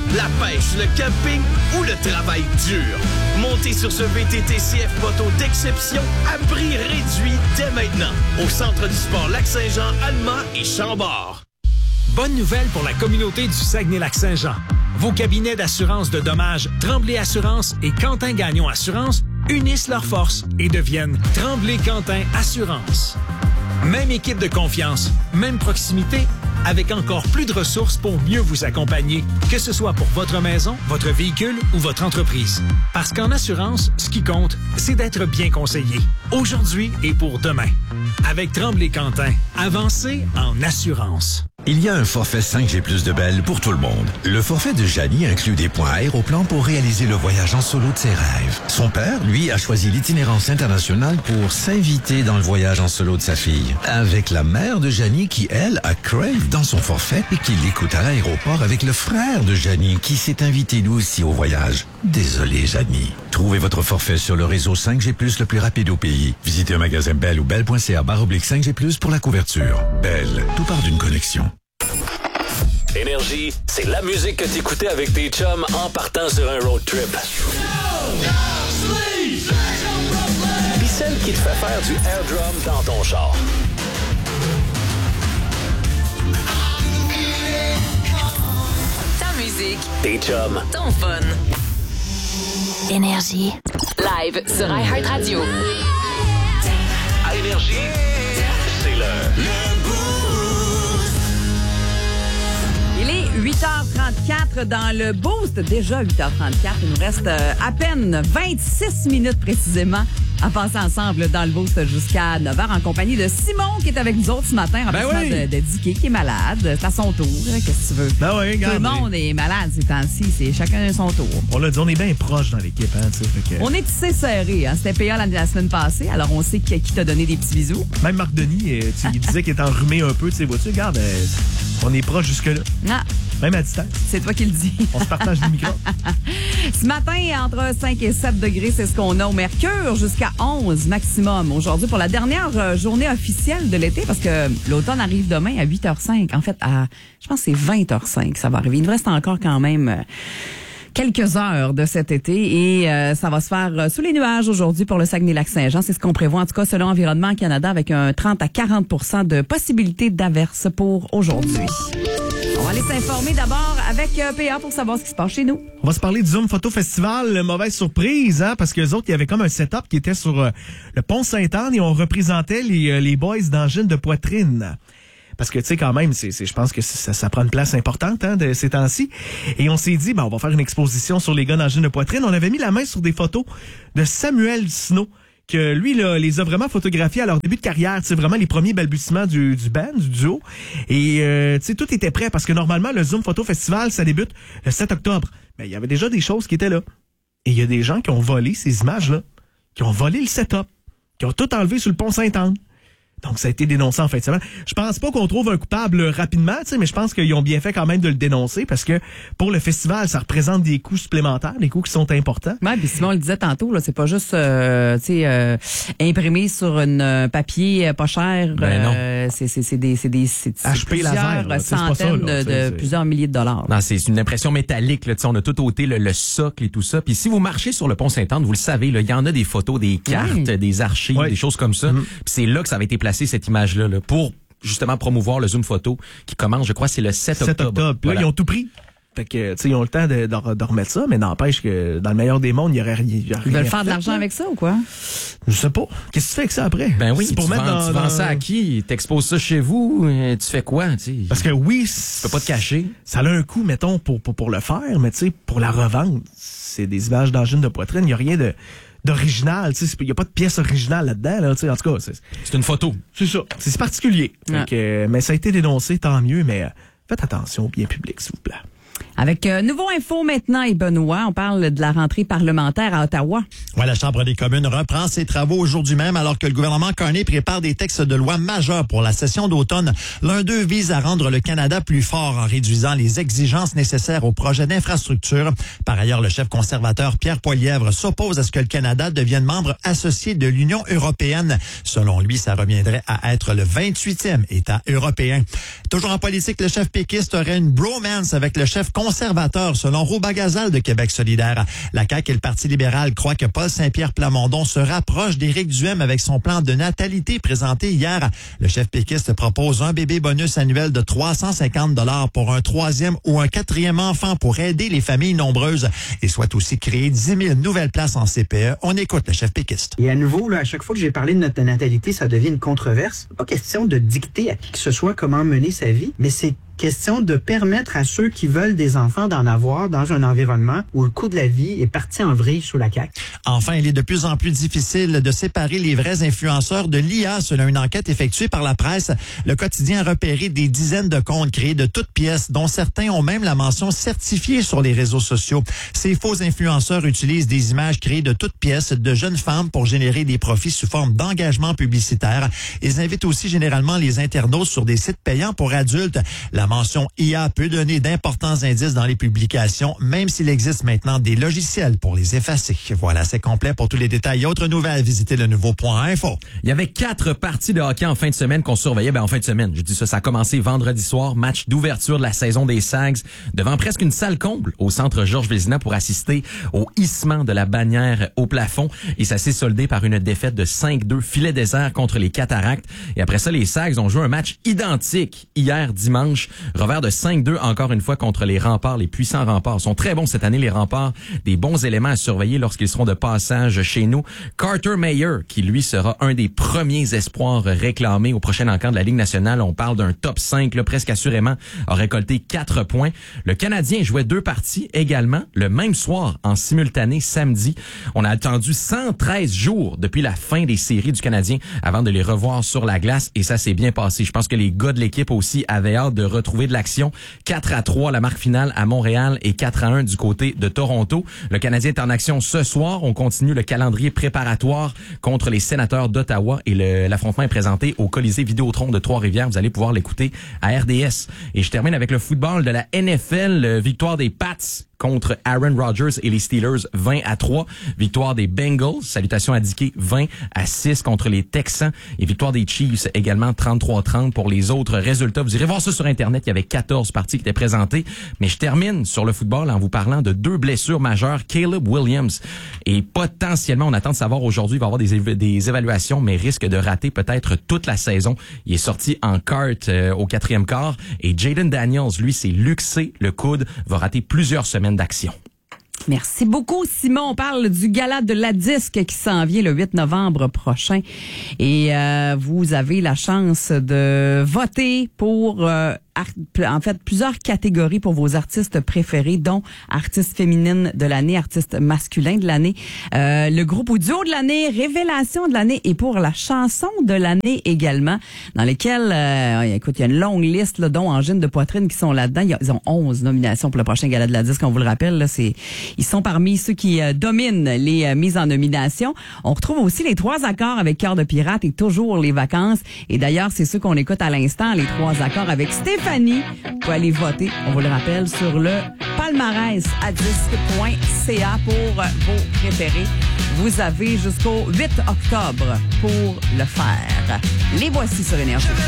la pêche, le camping ou le travail dur. Montez sur ce VTT CF Moto d'exception à prix réduit dès maintenant au Centre du sport Lac-Saint-Jean, Allemand et Chambord. Bonne nouvelle pour la communauté du Saguenay-Lac-Saint-Jean. Vos cabinets d'assurance de dommages Tremblay Assurance et Quentin Gagnon Assurance unissent leurs forces et deviennent Tremblay-Quentin Assurance. Même équipe de confiance, même proximité, avec encore plus de ressources pour mieux vous accompagner, que ce soit pour votre maison, votre véhicule ou votre entreprise. Parce qu'en assurance, ce qui compte, c'est d'être bien conseillé, aujourd'hui et pour demain. Avec Tremblay-Quentin, avancez en assurance. Il y a un forfait 5G Plus de Bell pour tout le monde. Le forfait de Janie inclut des points Aéroplan pour réaliser le voyage en solo de ses rêves. Son père, lui, a choisi l'itinérance internationale pour s'inviter dans le voyage en solo de sa fille. Avec la mère de Janie qui, elle, a Crave dans son forfait et qui l'écoute à l'aéroport avec le frère de Janie qui s'est invité lui aussi au voyage. Désolé, Janie. Trouvez votre forfait sur le réseau 5G Plus le plus rapide au pays. Visitez un magasin Bell ou bell.ca/5G Plus pour la couverture. Bell, tout part d'une connexion. Énergie, c'est la musique que t'écoutais avec tes chums en partant sur un road trip. Puis celle qui te fait faire du air drum dans ton char. Ta musique, Tes chums, ton fun. Énergie. Live sur iHeartRadio. à Énergie, c'est le Il est 8h34 dans le Boost. Déjà 8h34. Il nous reste à peine 26 minutes précisément à passer ensemble dans le Boost jusqu'à 9h en compagnie de Simon qui est avec nous autres ce matin en remplacement de Dicky qui est malade. C'est à son tour. Qu'est-ce que tu veux? Ben oui, tout le monde est malade ces temps-ci. C'est chacun à son tour. On l'a dit, on est bien proche dans l'équipe. Hein, fait que... On est tissé serré. Hein? C'était PA la semaine passée. Alors on sait qui t'a donné des petits bisous. Même Marc Denis, il disait qu'il était enrhumé un peu. Vois-tu, regarde, on est proche jusque-là. Ah. Même à distance. C'est toi qui le dis. On se partage les micros. Ce matin, entre 5 et 7 degrés, c'est ce qu'on a au mercure, jusqu'à 11 maximum. Aujourd'hui, pour la dernière journée officielle de l'été, parce que l'automne arrive demain à 8h05. En fait, je pense que c'est 20h05 ça va arriver. Il nous reste encore quand même quelques heures de cet été et ça va se faire sous les nuages aujourd'hui pour le Saguenay-Lac-Saint-Jean. C'est ce qu'on prévoit, en tout cas, selon Environnement Canada, avec un 30 à 40% de possibilité d'averse pour aujourd'hui. On va aller s'informer d'abord avec PA pour savoir ce qui se passe chez nous. On va se parler du Zoom Photo Festival. Mauvaise surprise, hein, parce que les autres, il y avait comme un setup qui était sur le pont Sainte-Anne et on représentait les boys d'angine de poitrine. Parce que, tu sais, quand même, je pense que ça prend une place importante de ces temps-ci. Et on s'est dit, on va faire une exposition sur les gars d'angine de poitrine. On avait mis la main sur des photos de Samuel Snow, que lui, là, les a vraiment photographiés à leur début de carrière. C'est vraiment les premiers balbutiements du band, du duo. Et, tu sais, tout était prêt parce que normalement, le Zoom Photo Festival, ça débute le 7 octobre. Mais il y avait déjà des choses qui étaient là. Et il y a des gens qui ont volé ces images-là, qui ont volé le setup, qui ont tout enlevé sur le pont Sainte-Anne. Donc, ça a été dénoncé en fin de semaine. Je pense pas qu'on trouve un coupable rapidement, tu sais, mais je pense qu'ils ont bien fait quand même de le dénoncer parce que pour le festival, ça représente des coûts supplémentaires, des coûts qui sont importants. Ouais, puis Simon le disait tantôt, là, c'est pas juste, imprimé sur un papier pas cher. Non. C'est HP plusieurs laser, centaines de plusieurs milliers de dollars. Non, c'est une impression métallique. Là, on a tout ôté le socle et tout ça. Puis si vous marchez sur le pont Sainte-Anne, vous le savez, il y en a des photos, des cartes, des archives, des choses comme ça. Puis c'est là que ça avait été placé, cette image-là, pour justement promouvoir le Zoom Photo qui commence, je crois, c'est le 7 octobre. Puis là, ils ont tout pris. Fait que, tu sais, ils ont le temps de remettre ça, mais n'empêche que dans le meilleur des mondes, il y aurait rien. Ils veulent faire de l'argent avec ça ou quoi? Je sais pas. Qu'est-ce que tu fais avec ça après? Ben oui, c'est pour tu vends ça à qui? T'exposes ça chez vous? Tu fais quoi? T'sais? Parce que oui, tu peux pas te cacher. Ça a un coût, mettons, pour le faire, mais tu sais, pour la revente, c'est des images d'angine de poitrine. Il n'y a rien d'original, tu sais, il y a pas de pièce originale là-dedans, là, tu sais, en tout cas, c'est une photo. C'est ça, c'est particulier. Ouais. Donc, mais ça a été dénoncé, tant mieux, mais faites attention au bien public, s'il vous plaît. Avec Nouveau Info maintenant et Benoît, on parle de la rentrée parlementaire à Ottawa. Ouais, la Chambre des communes reprend ses travaux aujourd'hui même alors que le gouvernement Carney prépare des textes de loi majeurs pour la session d'automne. L'un d'eux vise à rendre le Canada plus fort en réduisant les exigences nécessaires aux projets d'infrastructure. Par ailleurs, le chef conservateur Pierre Poilievre s'oppose à ce que le Canada devienne membre associé de l'Union européenne. Selon lui, ça reviendrait à être le 28e État européen. Toujours en politique, le chef péquiste aurait une bromance avec le chef conservateur conservateur, selon Rouba Gazal de Québec solidaire. La CAQ et le Parti libéral croient que Paul Saint-Pierre Plamondon se rapproche d'Éric Duhem avec son plan de natalité présenté hier. Le chef péquiste propose un bébé bonus annuel de 350 $ pour un troisième ou un quatrième enfant pour aider les familles nombreuses et souhaite aussi créer 10 000 nouvelles places en CPE. On écoute le chef péquiste. Et à nouveau, là, à chaque fois que j'ai parlé de notre natalité, ça devient une controverse. Pas question de dicter à qui que ce soit comment mener sa vie, mais c'est question de permettre à ceux qui veulent des enfants d'en avoir dans un environnement où le coût de la vie est parti en vrille sous la CAQ. Enfin, il est de plus en plus difficile de séparer les vrais influenceurs de l'IA selon une enquête effectuée par la presse. Le quotidien a repéré des dizaines de comptes créés de toutes pièces, dont certains ont même la mention certifiée sur les réseaux sociaux. Ces faux influenceurs utilisent des images créées de toutes pièces de jeunes femmes pour générer des profits sous forme d'engagement publicitaire. Ils invitent aussi généralement les internautes sur des sites payants pour adultes. La mention IA peut donner d'importants indices dans les publications, même s'il existe maintenant des logiciels pour les effacer. Voilà, c'est complet pour tous les détails. Autres nouvelles, visitez le nouveau.info. Il y avait 4 parties de hockey en fin de semaine qu'on surveillait. En fin de semaine, je dis ça a commencé vendredi soir, match d'ouverture de la saison des Sags, devant presque une salle comble au centre Georges Vézina pour assister au hissement de la bannière au plafond. Et ça s'est soldé par une défaite de 5-2 filet désert contre les Cataractes. Et après ça, les Sags ont joué un match identique hier dimanche. Revers de 5-2 encore une fois contre les Remparts, les puissants Remparts. Ils sont très bons cette année, les Remparts. Des bons éléments à surveiller lorsqu'ils seront de passage chez nous. Carter Mayer, qui lui sera un des premiers espoirs réclamés au prochain encamp de la Ligue nationale. On parle d'un top 5, là, presque assurément, a récolté 4 points. Le Canadien jouait 2 parties également le même soir en simultané samedi. On a attendu 113 jours depuis la fin des séries du Canadien avant de les revoir sur la glace et ça s'est bien passé. Je pense que les gars de l'équipe aussi avaient hâte de retrouver de l'action. 4-3 la marque finale à Montréal et 4-1 du côté de Toronto. Le Canadien est en action ce soir. On continue le calendrier préparatoire contre les Sénateurs d'Ottawa et l'affrontement est présenté au Colisée Vidéotron de Trois-Rivières. Vous allez pouvoir l'écouter à RDS. Et je termine avec le football de la NFL. Victoire des Pats contre Aaron Rodgers et les Steelers 20-3. Victoire des Bengals, salutations à Dickey, 20-6 contre les Texans. Et victoire des Chiefs également 33-30 pour les autres résultats. Vous irez voir ça sur Internet, il y avait 14 parties qui étaient présentées. Mais je termine sur le football en vous parlant de 2 blessures majeures. Caleb Williams et potentiellement, on attend de savoir aujourd'hui, il va y avoir des évaluations, mais risque de rater peut-être toute la saison. Il est sorti en carte au 4e quart. Et Jaden Daniels, lui, s'est luxé le coude, va rater plusieurs semaines d'action. Merci beaucoup, Simon. On parle du gala de la disque qui s'en vient le 8 novembre prochain. Et vous avez la chance de voter pour en fait plusieurs catégories pour vos artistes préférés, dont artiste féminine de l'année, artiste masculin de l'année, le groupe ou duo de l'année, révélation de l'année et pour la chanson de l'année également, dans lesquelles, écoute, il y a une longue liste, là, dont Angine de Poitrine qui sont là-dedans. Ils ont 11 nominations pour le prochain gala de la disque, on vous le rappelle. Là, ils sont parmi ceux qui dominent les mises en nomination. On retrouve aussi les 3 accords avec Cœur de pirate et toujours les vacances. Et d'ailleurs, c'est ceux qu'on écoute à l'instant, les 3 accords avec Stéphanie. Vous pouvez aller voter, on vous le rappelle, sur le palmarès à disque.ca pour vos préférés. Vous avez jusqu'au 8 octobre pour le faire. Les voici sur Énergie.